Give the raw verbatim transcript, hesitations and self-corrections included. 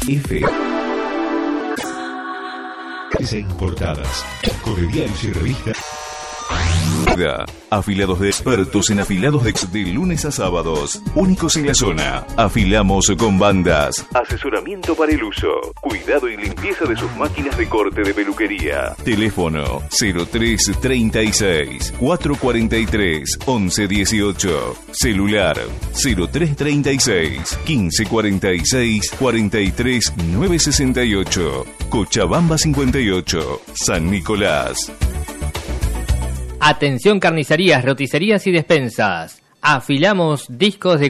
F. Importadas. Corrediarios y revistas. Afilados de expertos en afilados de, de lunes a sábados. Únicos en la zona. Afilamos con bandas. Asesoramiento para el uso. Cuidado y limpieza de sus máquinas de corte de peluquería. Teléfono cero tres treinta y seis, cuatrocientos cuarenta y tres, once dieciocho. Celular cero tres treinta y seis, quince cuarenta y seis, cuarenta y tres, novecientos sesenta y ocho. Cochabamba cincuenta y ocho. San Nicolás. Atención, carnicerías, roticerías y despensas. Afilamos discos de